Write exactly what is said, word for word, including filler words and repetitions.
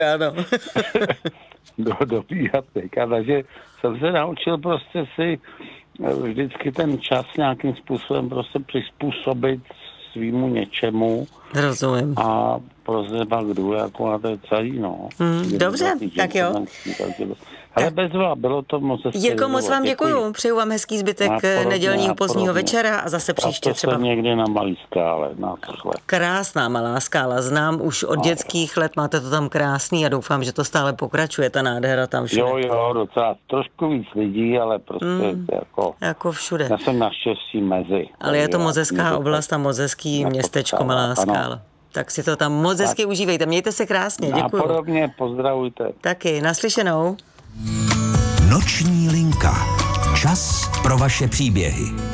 Ano. do, dobíhat teďka, takže jsem se naučil prostě si vždycky ten čas nějakým způsobem prostě přizpůsobit svýmu něčemu. Rozumím. A prostě pak jdu, jako a to je celý, no. Mm, dobře, tak jo. Ale bezva, bylo to moc hezké. Jirko, moc vám děkuju. Přeju vám hezký zbytek nedělního pozdního večera a zase příště třeba. jsem někdy na malý skále, na tohle. Krásná malá skála, znám už od no. dětských let, máte to tam krásný a doufám, že to stále pokračuje, ta nádhera tam všude. Jo, jo, docela trošku víc lidí, ale prostě mm, jako... Jako všude. Já jsem naštěstí mezi. Ale je to moc hezká oblast a moc hezký městečko, malá skála. Tak si to tam moc hezky užívejte. Mějte se krásně, děkuju. A podobně, pozdravujte. Taky, naslyšenou. Noční linka. Čas pro vaše příběhy.